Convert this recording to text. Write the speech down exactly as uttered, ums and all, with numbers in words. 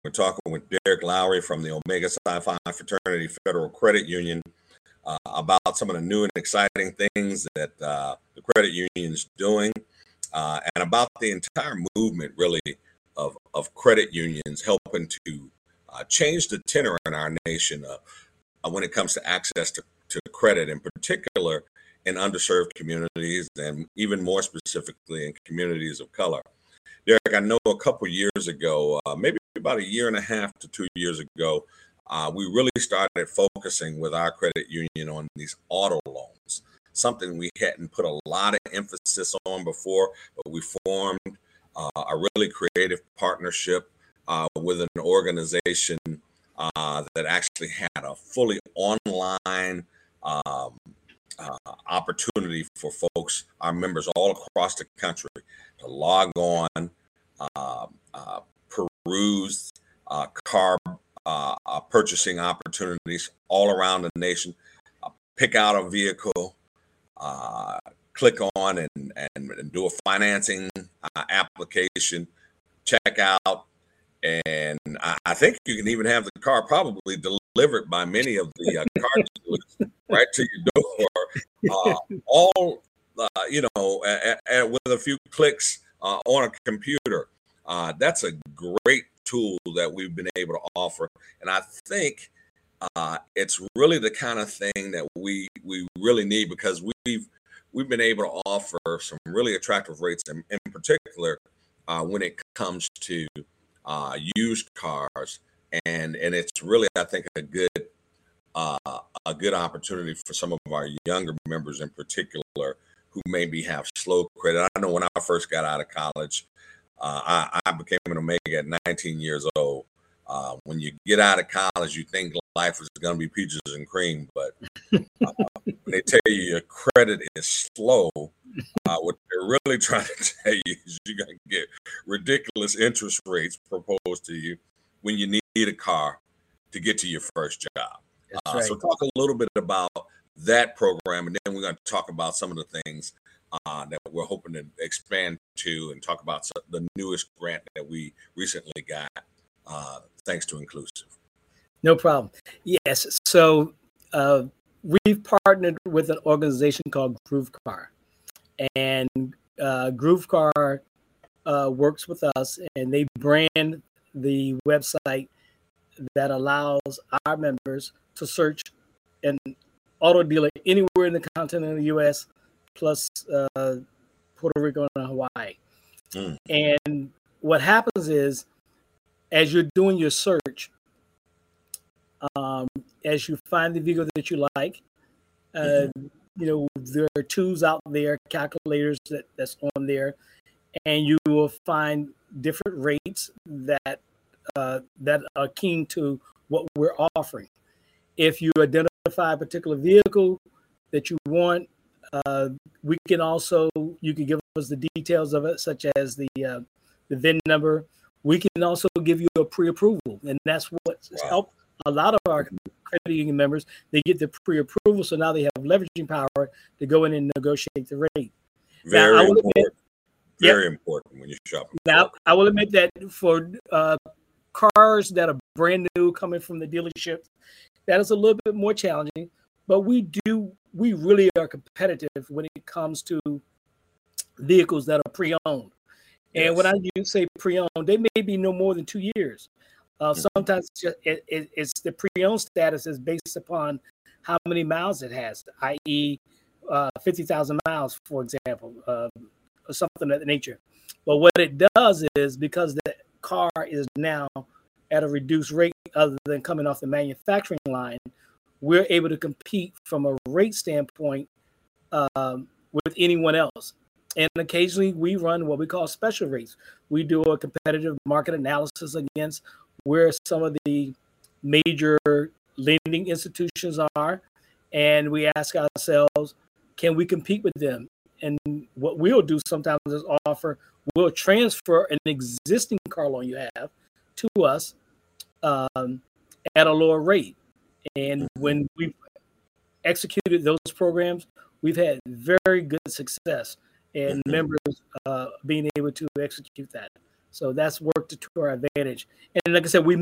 We're talking with Derek Lowry from the Omega Psi Phi Fraternity Federal Credit Union uh, about some of the new and exciting things that uh, the credit union is doing, uh, and about the entire movement, really, of, of credit unions helping to uh, change the tenor in our nation uh, uh, when it comes to access to, to credit, in particular in underserved communities, and even more specifically in communities of color. Derek, I know a couple years ago, uh, maybe about a year and a half to two years ago, uh, we really started focusing with our credit union on these auto loans, something we hadn't put a lot of emphasis on before, but we formed uh, a really creative partnership uh, with an organization uh, that actually had a fully online um, uh, opportunity for folks, our members all across the country, to log on, uh, uh, peruse uh, car uh, uh, purchasing opportunities all around the nation, uh, pick out a vehicle, uh, click on and, and, and do a financing uh, application, check out, and I, I think you can even have the car probably delivered by many of the uh, car dealers right to your door, uh, all uh, you know, a, a, with a few clicks uh, on a computer. Uh, that's a great tool that we've been able to offer, and I think uh, it's really the kind of thing that we we really need, because we've we've been able to offer some really attractive rates, in, in particular uh, when it comes to uh, used cars, and and it's really, I think, a good uh, a good opportunity for some of our younger members in particular who maybe have slow credit. I know when I first got out of college, uh, I, I became an Omega at nineteen years old. Uh, when you get out of college, you think life is going to be peaches and cream, but uh, when they tell you your credit is slow, uh, what they're really trying to tell you is you're going to get ridiculous interest rates proposed to you when you need a car to get to your first job. Uh, right. So talk a little bit about that program, and then we're going to talk about some of the things uh, that we're hoping to expand to, and talk about the newest grant that we recently got, uh, thanks to Inclusive. No problem. Yes. So uh, we've partnered with an organization called GrooveCar, and uh, GrooveCar uh, works with us, and they brand the website that allows our members to search an auto dealer anywhere in the continental U S, plus uh, Puerto Rico and Hawaii. Mm. And what happens is, as you're doing your search, um, as you find the vehicle that you like, uh, mm-hmm. you know, there are tools out there, calculators that, that's on there, and you will find different rates that uh, that are keen to what we're offering. If you identify a particular vehicle that you want, uh, we can also, you can give us the details of it, such as the uh, the V I N number. We can also give you a pre-approval, and that's what's wow. helped a lot of our credit union members. They get the pre-approval, so now they have leveraging power to go in and negotiate the rate. Very now, important. Admit, Very yep. important when you shop. Now, I will admit that for uh, cars that are brand new coming from the dealership, that is a little bit more challenging, but we do, we really are competitive when it comes to vehicles that are pre-owned. Yes. And when I do say pre-owned, they may be no more than two years. Uh, mm-hmm. Sometimes it, it, it's the pre-owned status is based upon how many miles it has, that is uh, fifty thousand miles, for example, uh, or something of that nature. But what it does is, because the car is now at a reduced rate other than coming off the manufacturing line, we're able to compete from a rate standpoint um, with anyone else. And occasionally we run what we call special rates. We do a competitive market analysis against where some of the major lending institutions are, and we ask ourselves, can we compete with them? And what we'll do sometimes is offer, we'll transfer an existing car loan you have to us um, at a lower rate. And when we've executed those programs, we've had very good success and members uh, being able to execute that. So that's worked to our advantage. And like I said, we